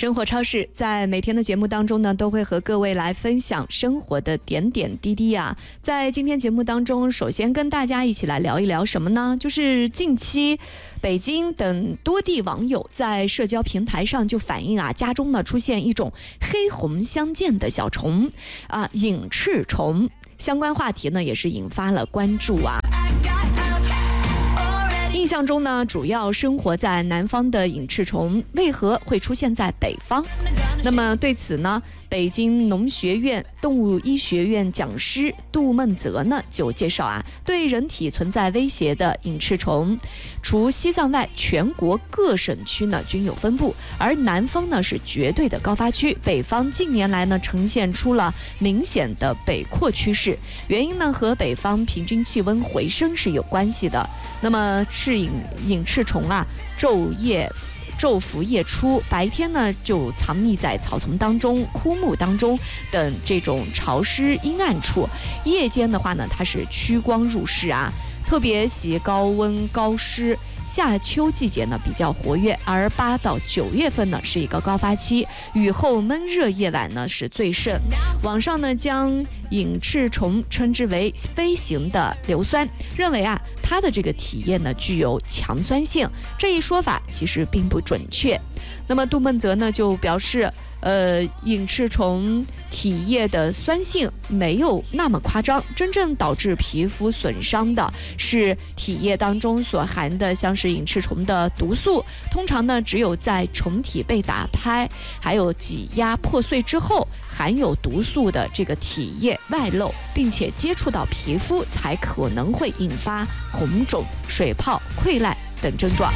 生活超市在每天的节目当中呢，都会和各位来分享生活的点点滴滴啊。在今天节目当中，首先跟大家一起来聊一聊什么呢？就是近期北京等多地网友在社交平台上就反映啊，家中呢出现一种黑红相间的小虫啊，隐翅虫。相关话题呢也是引发了关注啊。印象中呢，主要生活在南方的隐翅虫为何会出现在北方？那么对此呢，北京农学院动物医学院讲师杜梦泽呢就介绍啊，对人体存在威胁的隐翅虫，除西藏外，全国各省区呢均有分布，而南方呢是绝对的高发区，北方近年来呢呈现出了明显的北扩趋势，原因呢和北方平均气温回升是有关系的。那么隐翅虫啊，昼伏夜出，白天呢就藏匿在草丛当中、枯木当中等这种潮湿阴暗处，夜间的话呢，它是趋光入室啊，特别喜高温高湿。夏秋季节呢比较活跃，而8到9月份呢是一个高发期，雨后闷热夜晚呢是最盛。网上呢将隐翅虫称之为飞行的硫酸，认为啊它的这个体液呢具有强酸性，这一说法其实并不准确。那么杜梦泽呢就表示，隐翅虫体液的酸性没有那么夸张，真正导致皮肤损伤的是体液当中所含的像是隐翅虫的毒素，通常呢只有在虫体被打拍还有挤压破碎之后，含有毒素的这个体液外露，并且接触到皮肤，才可能会引发红肿、水泡、溃烂等症状。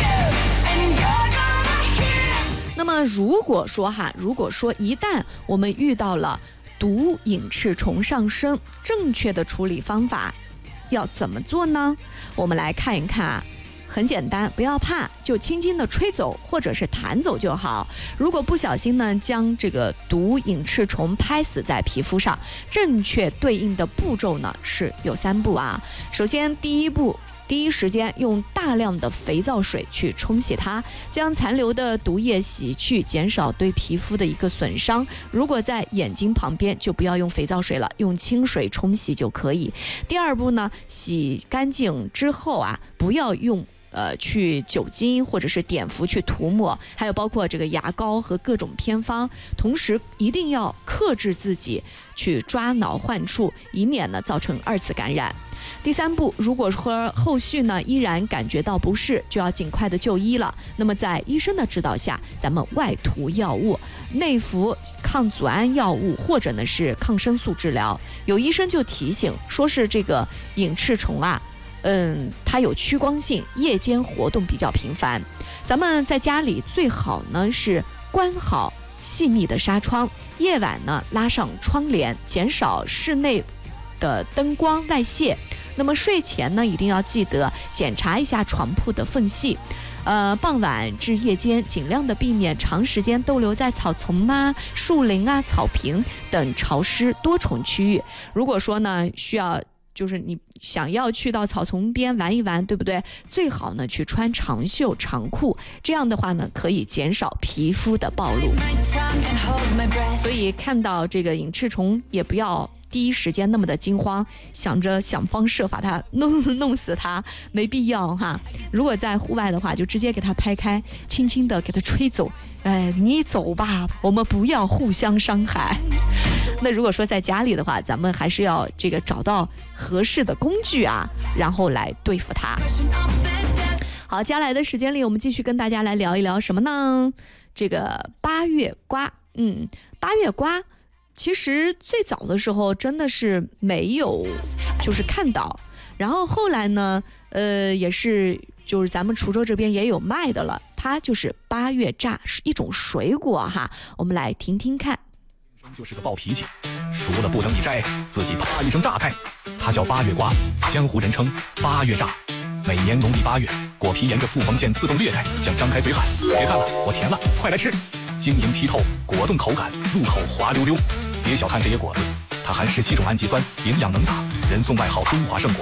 那么如果说一旦我们遇到了毒隐翅虫上升，正确的处理方法要怎么做呢？我们来看一看啊，很简单，不要怕，就轻轻的吹走或者是弹走就好。如果不小心呢，将这个毒隐翅虫拍死在皮肤上，正确对应的步骤呢是有3步啊。首先，第一步，第一时间用大量的肥皂水去冲洗它，将残留的毒液洗去，减少对皮肤的一个损伤。如果在眼睛旁边，就不要用肥皂水了，用清水冲洗就可以。第二步呢，洗干净之后啊，不要用去酒精或者是碘伏去涂抹，还有包括这个牙膏和各种偏方，同时一定要克制自己去抓挠患处，以免呢造成2次感染。第3步，如果说后续呢依然感觉到不适，就要尽快的就医了。那么在医生的指导下，咱们外涂药物，内服抗组胺药物，或者呢是抗生素治疗。有医生就提醒说，是这个隐翅虫啊，它有趋光性，夜间活动比较频繁。咱们在家里最好呢是关好细密的纱窗，夜晚呢拉上窗帘，减少室内的灯光外泄。那么睡前呢，一定要记得检查一下床铺的缝隙。傍晚至夜间，尽量的避免长时间逗留在草丛啊、树林啊、草坪等潮湿多虫区域。如果说呢需要，就是你想要去到草丛边玩一玩，对不对？最好呢去穿长袖长裤，这样的话呢可以减少皮肤的暴露。所以看到这个隐翅虫也不要第一时间那么的惊慌，想着想方设法它弄死它，没必要哈。如果在户外的话，就直接给它拍开，轻轻的给它吹走。你走吧，我们不要互相伤害。那如果说在家里的话，咱们还是要这个找到合适的工具啊，然后来对付它。好，接下来的时间里，我们继续跟大家来聊一聊什么呢？这个8月瓜。8月瓜其实最早的时候真的是没有就是看到，然后后来呢也是就是咱们滁州这边也有卖的了，它就是8月榨，是一种水果哈。我们来听听看。 就是个暴脾气，熟了不等你摘，自己啪一声炸开。它叫8月瓜，江湖人称8月榨。每年农历8月，果皮沿着阜缝线自动裂开，向张开嘴喊：别看了，我甜了，快来吃！晶莹剔透，果冻口感，入口滑溜溜。别小看这些果子，它含17种氨基酸，营养能打，人送外号中华圣果。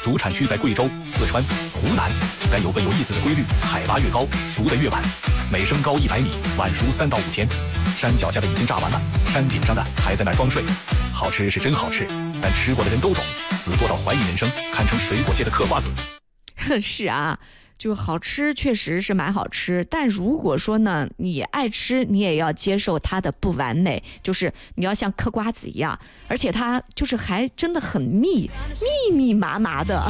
主产区在贵州、四川、湖南，但有个有意思的规律，海拔越高，熟得越晚。每升高100米，晚熟3到5天。山脚下的已经炸完了，山顶上的还在那儿装睡。好吃是真好吃，但吃过的人都懂，籽多到怀疑人生，堪称水果界的嗑瓜子。 是啊，就好吃确实是蛮好吃，但如果说呢你爱吃，你也要接受它的不完美，就是你要像嗑瓜子一样，而且它就是还真的很密麻麻的。